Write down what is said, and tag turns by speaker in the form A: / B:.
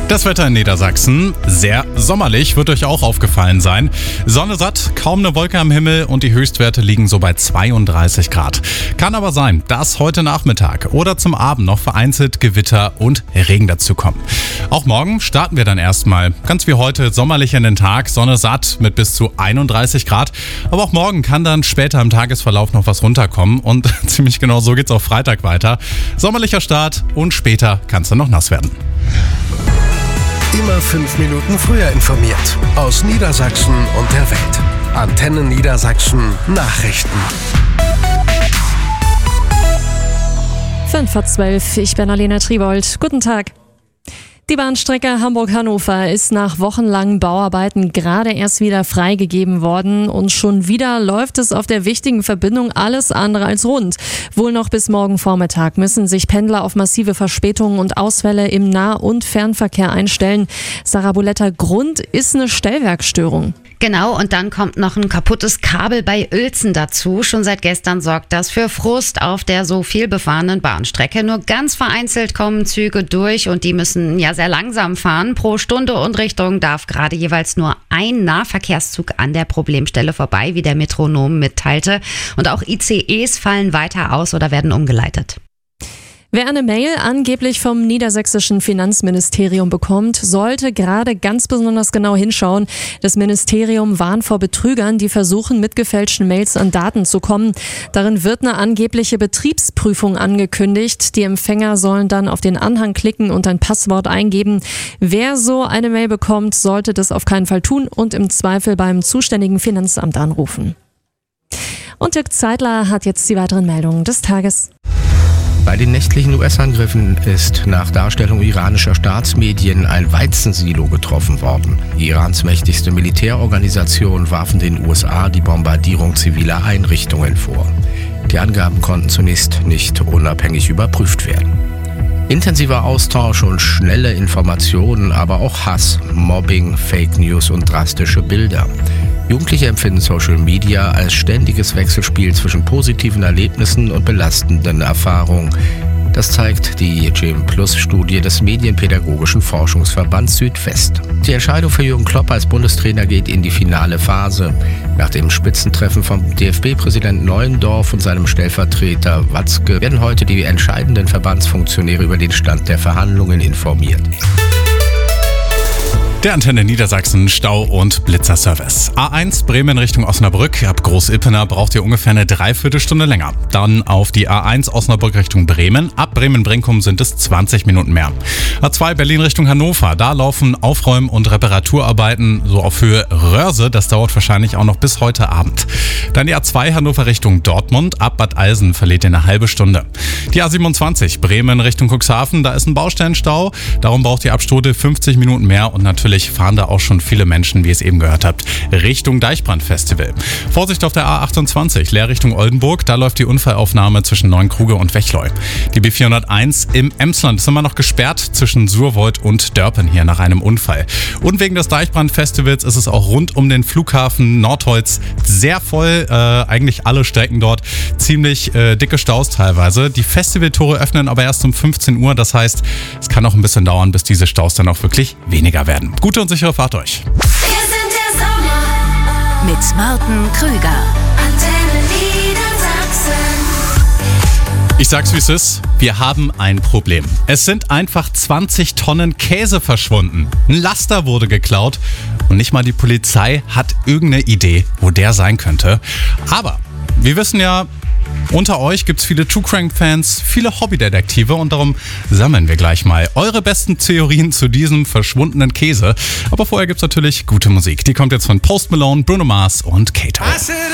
A: Das Wetter in Niedersachsen, sehr sommerlich, wird euch auch aufgefallen sein. Sonne satt, kaum eine Wolke am Himmel und die Höchstwerte liegen so bei 32 Grad. Kann aber sein, dass heute Nachmittag oder zum Abend noch vereinzelt Gewitter und Regen dazu kommen. Auch morgen starten wir dann erstmal ganz wie heute sommerlich in den Tag, Sonne satt mit bis zu 31 Grad. Aber auch morgen kann dann später im Tagesverlauf noch was runterkommen und ziemlich genau so geht's auch Freitag weiter. Sommerlicher Start und später kann es dann noch nass werden.
B: Immer 5 Minuten früher informiert. Aus Niedersachsen und der Welt. Antenne Niedersachsen Nachrichten.
C: 5:12, ich bin Alena Tribold. Guten Tag. Die Bahnstrecke Hamburg-Hannover ist nach wochenlangen Bauarbeiten gerade erst wieder freigegeben worden und schon wieder läuft es auf der wichtigen Verbindung alles andere als rund. Wohl noch bis morgen Vormittag müssen sich Pendler auf massive Verspätungen und Ausfälle im Nah- und Fernverkehr einstellen. Sarah Buletta, Grund ist eine Stellwerksstörung.
D: Genau, und dann kommt noch ein kaputtes Kabel bei Uelzen dazu. Schon seit gestern sorgt das für Frust auf der so viel befahrenen Bahnstrecke. Nur ganz vereinzelt kommen Züge durch und die müssen ja sehr langsam fahren. Pro Stunde und Richtung darf gerade jeweils nur ein Nahverkehrszug an der Problemstelle vorbei, wie der Metronom mitteilte. Und auch ICEs fallen weiter aus oder werden umgeleitet.
C: Wer eine Mail angeblich vom niedersächsischen Finanzministerium bekommt, sollte gerade ganz besonders genau hinschauen. Das Ministerium warnt vor Betrügern, die versuchen, mit gefälschten Mails an Daten zu kommen. Darin wird eine angebliche Betriebsprüfung angekündigt. Die Empfänger sollen dann auf den Anhang klicken und ein Passwort eingeben. Wer so eine Mail bekommt, sollte das auf keinen Fall tun und im Zweifel beim zuständigen Finanzamt anrufen. Und Dirk Zeitler hat jetzt die weiteren Meldungen des Tages.
E: Bei den nächtlichen US-Angriffen ist nach Darstellung iranischer Staatsmedien ein Weizensilo getroffen worden. Irans mächtigste Militärorganisation warfen den USA die Bombardierung ziviler Einrichtungen vor. Die Angaben konnten zunächst nicht unabhängig überprüft werden. Intensiver Austausch und schnelle Informationen, aber auch Hass, Mobbing, Fake News und drastische Bilder. Jugendliche empfinden Social Media als ständiges Wechselspiel zwischen positiven Erlebnissen und belastenden Erfahrungen. Das zeigt die GEM-Plus-Studie des Medienpädagogischen Forschungsverbands Südwest. Die Entscheidung für Jürgen Klopp als Bundestrainer geht in die finale Phase. Nach dem Spitzentreffen vom DFB-Präsident Neuendorf und seinem Stellvertreter Watzke werden heute die entscheidenden Verbandsfunktionäre über den Stand der Verhandlungen informiert.
A: Der Antenne Niedersachsen Stau- und Blitzerservice. A1 Bremen Richtung Osnabrück. Ab Groß-Ippener braucht ihr ungefähr eine Dreiviertelstunde länger. Dann auf die A1 Osnabrück Richtung Bremen. Ab Bremen-Brinkum sind es 20 Minuten mehr. A2 Berlin Richtung Hannover. Da laufen Aufräum- und Reparaturarbeiten so auf Höhe Röhrse. Das dauert wahrscheinlich auch noch bis heute Abend. Dann die A2 Hannover Richtung Dortmund. Ab Bad Eilsen verliert ihr eine halbe Stunde. Die A27 Bremen Richtung Cuxhaven. Da ist ein Baustellenstau. Darum braucht ihr ab Stode 50 Minuten mehr und natürlich fahren da auch schon viele Menschen, wie ihr es eben gehört habt, Richtung Deichbrand-Festival. Vorsicht auf der A28, Leer Richtung Oldenburg, da läuft die Unfallaufnahme zwischen Neunkruge und Wechleu. Die B401 im Emsland ist immer noch gesperrt zwischen Surwold und Dörpen hier nach einem Unfall. Und wegen des Deichbrand-Festivals ist es auch rund um den Flughafen Nordholz sehr voll, eigentlich alle Strecken dort, ziemlich dicke Staus teilweise. Die Festivaltore öffnen aber erst um 15 Uhr, das heißt, es kann noch ein bisschen dauern, bis diese Staus dann auch wirklich weniger werden. Gute und sichere Fahrt euch.
F: Wir sind der Sommer
G: mit Martin Krüger.
F: Antenne Niedersachsen.
A: Ich sag's wie es ist, wir haben ein Problem. Es sind einfach 20 Tonnen Käse verschwunden. Ein Laster wurde geklaut und nicht mal die Polizei hat irgendeine Idee, wo der sein könnte. Aber wir wissen ja, unter euch gibt's viele True Crime-Fans, viele Hobbydetektive und darum sammeln wir gleich mal eure besten Theorien zu diesem verschwundenen Käse. Aber vorher gibt's natürlich gute Musik. Die kommt jetzt von Post Malone, Bruno Mars und Kato.